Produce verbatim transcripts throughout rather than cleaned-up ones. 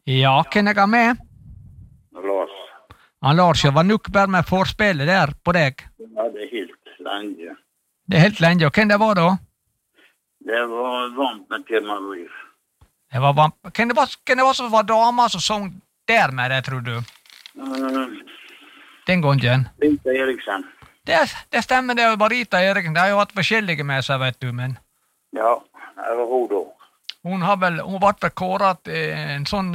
Ja, hvem jeg har med? Lars. Han Lars, jeg var nok bare med forspillet der på deg. Ja, det er helt lenge. Det er helt lenge, og hvem det var da? Det var vant med Timaruir. Det var vamp. Hvem det var, hvem det var som var dama som sang der med det, tror du? Uh, Den gangen. Rita Eriksen. Det, det stemmer, det var Rita Eriksen. Det har jo hatt forskjellige med seg, vet du, men... Ja, det var hun da. Hun har vel, hun ble vel kåret til en sånn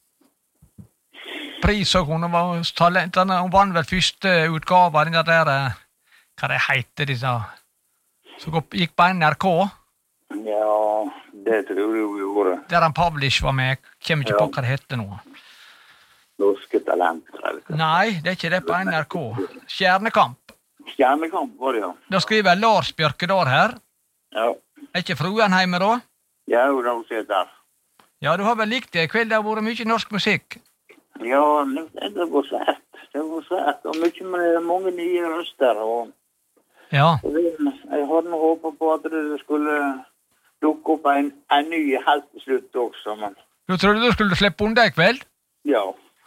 pris, og hun var talent, hun vann vel første utgave av den der, hva det heter de sa, som gikk på N R K. Ja, det tror jeg vi gjorde. Der han Pavlish var med, kommer ikke Ja. på hva det heter nå. Norske talenter. Eller? Nei, det er ikke det på N R K. Stjernekamp. Stjernekamp var det, ja. Da skriver jeg Lars Bjørkedal her. Ja. Er ikke fruen hjemme da? Ja, hun har sett der. Ja, du har vel likt det i kveld, det har vært mye norsk musikk. Ja, det var svært. Det var svært, og mye med mange nye røster. Og Ja, og det, jeg hadde håpet på at det skulle dukke opp en, en ny helt til slutt også, men du trodde du skulle slippe unna i kveld? ja.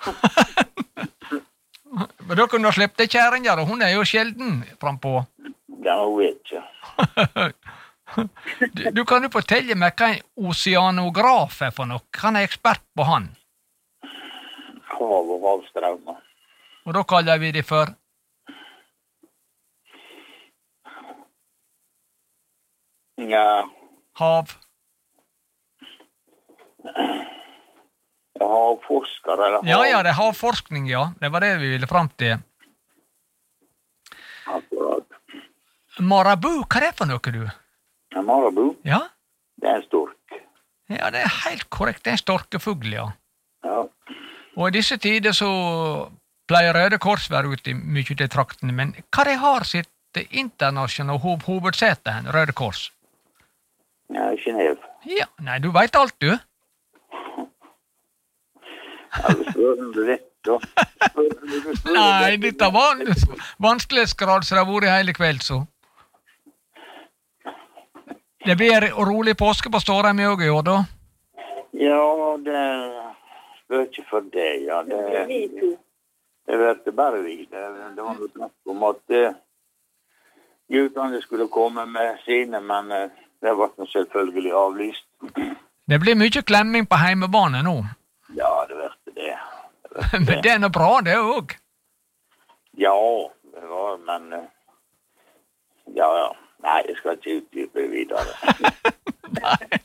Men da kunne du ha slippet det kjæringa, og hun er jo sjelden frampå. Ja, hun vet ikke. Du, du kan jo fortelle meg hva en oceanograf er for noe. Han er ekspert på han. Hav og havstrømmer. Og da kaller vi det for Ja, hav. havforsker eller hav. Ja, ja, det er havforskning, ja. Det var det vi ville fram til. Akkurat. Marabu, hva er det for noe, du? Ja, Marabu, Ja? det er en stork. Ja, det er helt korrekt. Det er en storkefugl, ja. Ja. Og i disse tider så pleier Røde Kors være ute i mye til traktene, men hva det har sitt internasjonale hov hovedsete, Røde Kors? Ja, Genève. Ja, nei, du vet alt, du. Ja, du spør om du vet, da. Nei, dette var vanskelighetsgrad som det har vært hele kveld, så. Det blir rolig påske på Stårheim i år, da. Ja, det spør ikke for det, ja. Det, det vet bare vi. Det, det var noe snakk om at uh, guttene skulle komme med sine, men uh, det var selvfølgelig avlyst. Det blir mye klemming på heimebane nå. Ja, det vet det. det vet Men det er noe bra, det òg. Ja, det var, men uh, ja, ja. Nei, jeg skal ikke utdype videre. Nei.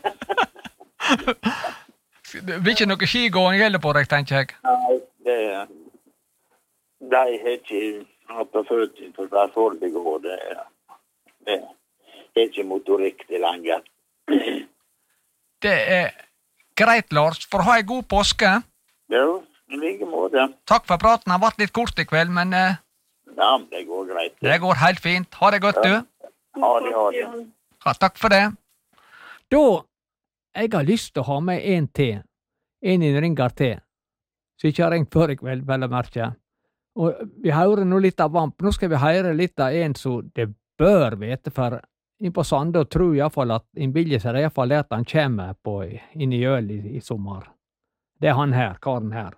Det blir ikke noe skigåing heller på deg, tenker jeg. Nei, det de har ikke hatt på fødsel for hver forrige år. Det, det er ikke motorikk det lenger. Det er greit, Lars. For å ha en god påske. Ja, i like måte. Takk for praten. Den har vært litt kort i kveld, men eh, Ja, det går greit. det går helt fint. Ha det godt, du. Ha det, ha det. Ja, takk for det. Da, jeg har lyst til å ha med en til. En innringer til. Så ikke har ringt før i kveld, vel å merke. Og vi hører nå litt av Vamp. Nå skal vi høre litt av en som det bør vite, for inn på Sande og tror i hvert fall at innbilger seg det i hvert fall at han kommer på inn i øl i, i sommer. Det er han her, karen her.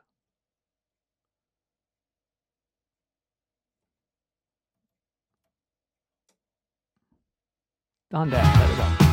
Det er han der, det er det da.